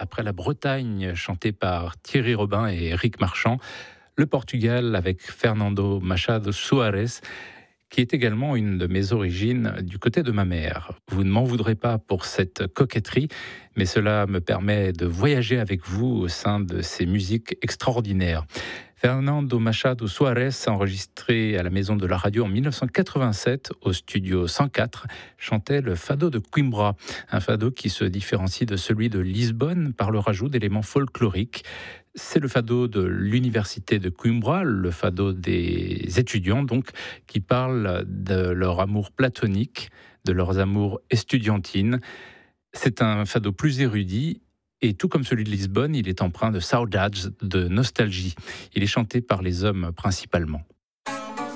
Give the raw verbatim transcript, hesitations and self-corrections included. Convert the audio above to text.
Après la Bretagne, chantée par Thierry Robin et Éric Marchand, le Portugal avec Fernando Machado Soares, qui est également une de mes origines du côté de ma mère. Vous ne m'en voudrez pas pour cette coquetterie, mais cela me permet de voyager avec vous au sein de ces musiques extraordinaires. Fernando Machado Soares a enregistré à la Maison de la Radio en mille neuf cent quatre-vingt-sept au studio cent quatre, chantait le fado de Coimbra, un fado qui se différencie de celui de Lisbonne par le rajout d'éléments folkloriques. C'est le fado de l'université de Coimbra, le fado des étudiants donc, qui parlent de leur amour platonique, de leurs amours estudiantines. C'est un fado plus érudit et tout comme celui de Lisbonne, il est empreint de saudades, de nostalgie. Il est chanté par les hommes principalement.